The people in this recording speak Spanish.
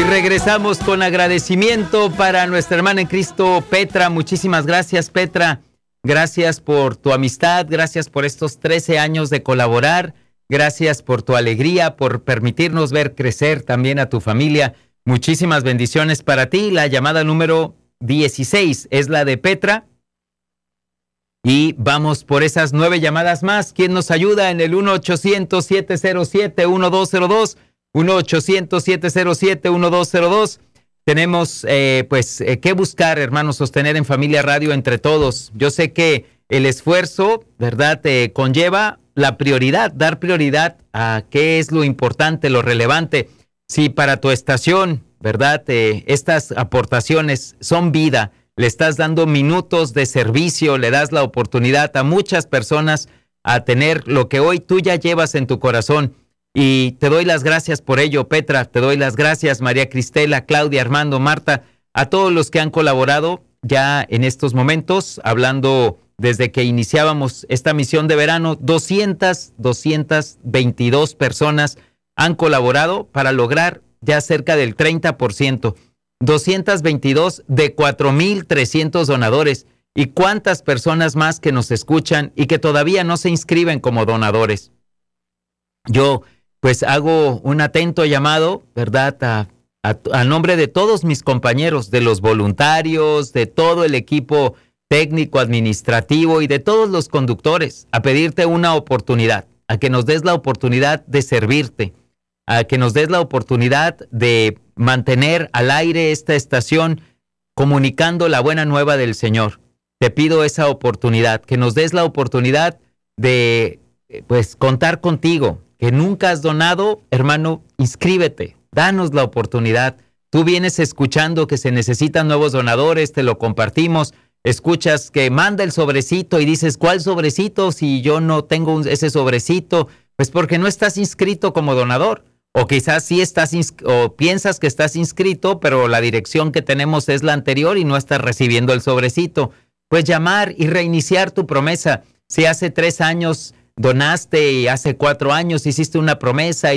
regresamos con agradecimiento para nuestra hermana en Cristo, Petra. Muchísimas gracias, Petra. Gracias por tu amistad, gracias por estos 13 años de colaborar, gracias por tu alegría, por permitirnos ver crecer también a tu familia. Muchísimas bendiciones para ti. La llamada número 16 es la de Petra. Y vamos por esas 9 llamadas más. ¿Quién nos ayuda? En el 1-800-707-1202. 1-800-707-1202. Tenemos que buscar, hermanos, sostener en Familia Radio entre todos. Yo sé que el esfuerzo, ¿verdad?, conlleva la prioridad, dar prioridad a qué es lo importante, lo relevante. Si para tu estación, ¿verdad?, estas aportaciones son vida, le estás dando minutos de servicio, le das la oportunidad a muchas personas a tener lo que hoy tú ya llevas en tu corazón. Y te doy las gracias por ello, Petra, te doy las gracias, María Cristela, Claudia, Armando, Marta, a todos los que han colaborado ya en estos momentos, hablando desde que iniciábamos esta misión de verano. 222 personas han colaborado para lograr ya cerca del 30%. 222 de 4,300 donadores. ¿Y cuántas personas más que nos escuchan y que todavía no se inscriben como donadores? Yo pues hago un atento llamado, ¿verdad?, a nombre de todos mis compañeros, de los voluntarios, de todo el equipo técnico, administrativo y de todos los conductores, a pedirte una oportunidad, a que nos des la oportunidad de servirte, a que nos des la oportunidad de mantener al aire esta estación comunicando la buena nueva del Señor. Te pido esa oportunidad, que nos des la oportunidad de pues contar contigo. Que nunca has donado, hermano, inscríbete, danos la oportunidad. Tú vienes escuchando que se necesitan nuevos donadores, te lo compartimos, escuchas que manda el sobrecito y dices, ¿cuál sobrecito si yo no tengo ese sobrecito? Pues porque no estás inscrito como donador, o quizás sí estás o piensas que estás inscrito, pero la dirección que tenemos es la anterior y no estás recibiendo el sobrecito. Pues llamar y reiniciar tu promesa. Si hace 3 años donaste y hace 4 años hiciste una promesa